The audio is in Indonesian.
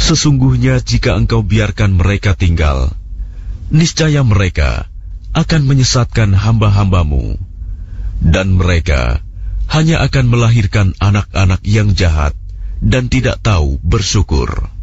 Sesungguhnya jika engkau biarkan mereka tinggal, niscaya mereka akan menyesatkan hamba-hambamu, dan mereka hanya akan melahirkan anak-anak yang jahat dan tidak tahu bersyukur.